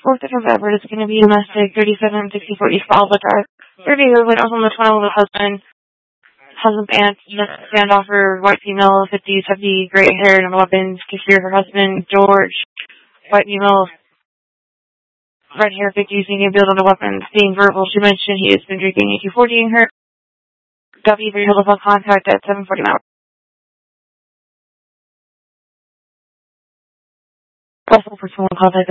4th of November is going to be domestic 37-64 East Alba Drive. 30 witness on the 12 with husband aunt, standoffer, white female, 50s, heavy, gray hair, and weapons, secure her husband, George, white female, red hair, 50s, medium build on the weapons, being verbal. She mentioned he has been drinking AK-40 in her. W3 telephone contact at 7:49. Also for someone contact